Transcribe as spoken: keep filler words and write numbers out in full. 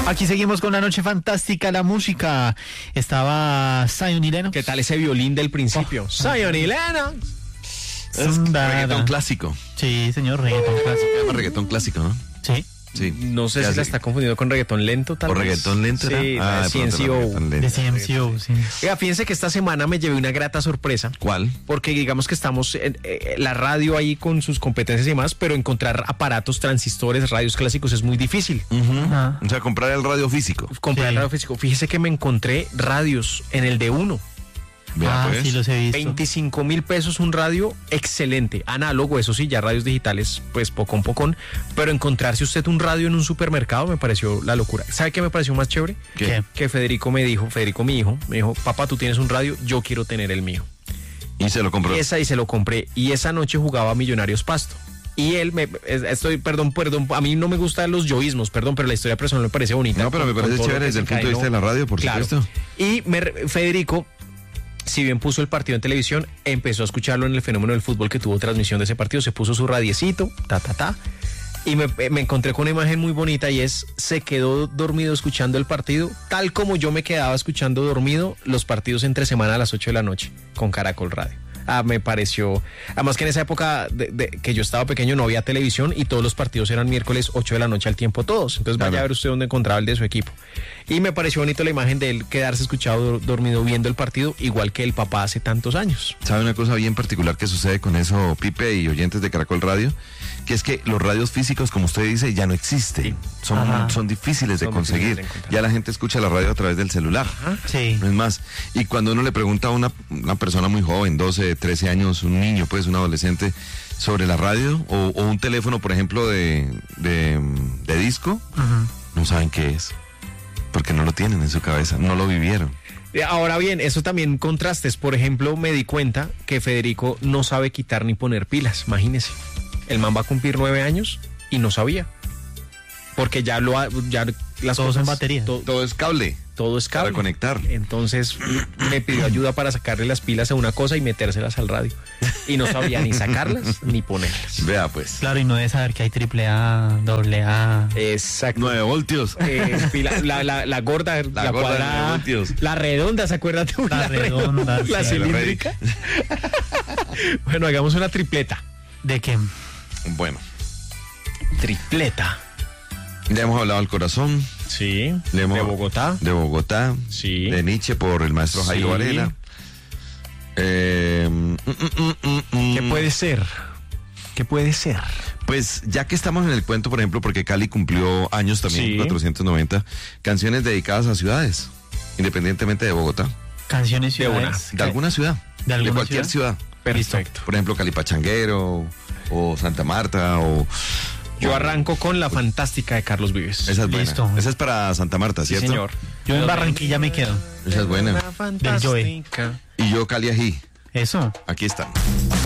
Aquí seguimos con la noche fantástica, la música. Estaba Zion y Lennox. ¿Qué tal ese violín del principio? Oh. Zion y Lennox. Es reggaetón clásico. Sí, señor, reggaetón clásico. Se llama reggaetón clásico, ¿no? Sí. Sí. No sé ¿Qué si hace? la está confundiendo con reggaetón lento, tal ¿O vez. reggaetón lento era? Sí, Ah, de de C N pronto C era O. reggaetón lento. De C M C O, sí. Oiga, fíjense que esta semana me llevé una grata sorpresa. ¿Cuál? Porque digamos que estamos en eh, la radio ahí con sus competencias y demás, pero encontrar aparatos, transistores, radios clásicos es muy difícil. Ajá. O sea, comprar el radio físico. Comprar Sí. radio físico. Fíjese que me encontré radios en el de uno. Vea, Ah, pues. sí, los he visto. veinticinco mil pesos un radio excelente, análogo, eso sí, ya radios digitales, pues pocón pocón, pero encontrarse usted un radio en un supermercado me pareció la locura. ¿Sabe qué me pareció más chévere? ¿Qué? ¿Qué? Que Federico me dijo, Federico mi hijo, me dijo, papá, tú tienes un radio, yo quiero tener el mío. Y se lo compró. Y esa y se lo compré, y esa noche jugaba Millonarios Pasto. Y él me, estoy, perdón, perdón, a mí no me gustan los yoísmos, perdón, pero la historia personal me parece bonita. No, pero me con- parece con todo lo chévere que desde el punto de desencadenó. vista de la radio, por Claro. supuesto. Y me, Federico, si bien puso el partido en televisión, empezó a escucharlo en el fenómeno del fútbol que tuvo transmisión de ese partido, se puso su radiecito, ta, ta, ta, y me, me encontré con una imagen muy bonita y es, se quedó dormido escuchando el partido, tal como yo me quedaba escuchando dormido los partidos entre semana a las ocho de la noche, con Caracol Radio. Ah, me pareció, además que en esa época de, de, que yo estaba pequeño no había televisión y todos los partidos eran miércoles ocho de la noche al tiempo todos, entonces vaya Claro. a ver usted dónde encontraba el de su equipo. Y me pareció bonito la imagen de él quedarse escuchado dormido viendo el partido, igual que el papá hace tantos años. ¿Sabe una cosa bien particular que sucede con eso, Pipe y oyentes de Caracol Radio? Que es que los radios físicos, como usted dice, ya no existen. Sí. Son, Ajá. son difíciles de Son conseguir. difíciles de encontrar. Ya la gente escucha la radio a través del celular. Sí. No es más. Y cuando uno le pregunta a una, una persona muy joven, doce, trece años, un niño, pues un adolescente, sobre la radio o, o un teléfono, por ejemplo, de, de, de disco, Ajá. no saben qué es. Porque no lo tienen en su cabeza, no lo vivieron. Eh, Ahora bien, eso también contrastes. Por ejemplo, me di cuenta que Federico no sabe quitar ni poner pilas, imagínese. El man va a cumplir nueve años y no sabía. Porque ya lo ha, ya las Todos son cosas- batería. to- Todo es cable todo es cable. para conectar. Entonces me pidió ayuda para sacarle las pilas a una cosa y metérselas al radio. Y no sabía ni sacarlas ni ponerlas. Vea pues. Claro, y no debe saber que hay triple A, doble A. Exacto. nueve voltios. Eh, pila- la, la, la gorda, la, gorda de cuadrada, nueve voltios. la redonda, ¿se acuerdan? de una La redonda, la sí. cilíndrica. Bueno, hagamos una tripleta. ¿De qué? Bueno, Tripleta. ya hemos hablado del corazón, Sí. Le hemos- De Bogotá. de Bogotá, Sí. de Nietzsche por el maestro Jairo Sí. Varela. Eh, mm, mm, mm, mm, ¿Qué puede ser? ¿Qué puede ser? Pues ya que estamos en el cuento, por ejemplo, porque Cali cumplió años también, Sí. cuatrocientos noventa, canciones dedicadas a ciudades, independientemente de Bogotá, Canciones De una. ciudades. de alguna ciudad, ¿De alguna cualquier ciudad? Perfecto. Por ejemplo, Calipachanguero o Santa Marta o... Yo arranco con la fantástica de Carlos Vives. Esa es buena. Listo. Esa es para Santa Marta, Sí, ¿cierto? señor. Yo en Barranquilla me quedo. Esa es buena. Del Joe. Y yo Cali Ají. Eso. Aquí están.